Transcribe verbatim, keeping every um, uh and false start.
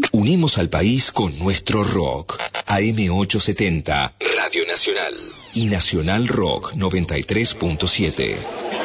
Unimos al país con nuestro rock. A M ochocientos setenta, Radio Nacional. Y Nacional Rock noventa y tres punto siete.